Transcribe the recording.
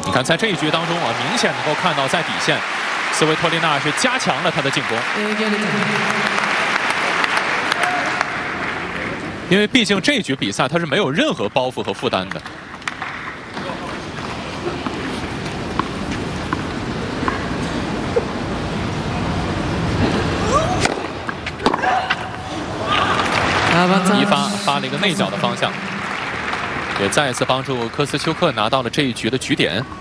你看，在这一局当中啊，明显能够看到在底线，斯维托利娜是加强了她的进攻。因为毕竟这一局比赛她是没有任何包袱和负担的。一发了一个内角的方向，也再一次帮助科斯丘克拿到了这一局的局点。